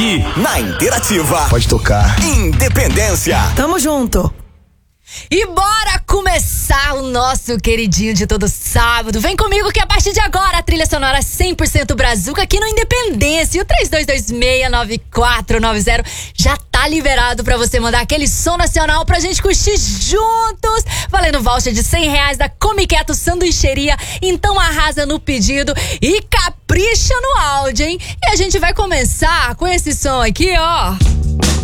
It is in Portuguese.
aqui na Interativa. Pode tocar. Independência. Tamo junto. E bora começar o nosso queridinho de todo sábado. Vem comigo que a partir de agora a trilha sonora 100% brazuca aqui no Independência. E o 32269490 já tá liberado pra você mandar aquele som nacional pra gente curtir juntos. Valendo voucher de R$100 da Comiqueto Sanduicheria. Então arrasa no pedido e capricha no áudio, hein? E a gente vai começar com esse som aqui, ó.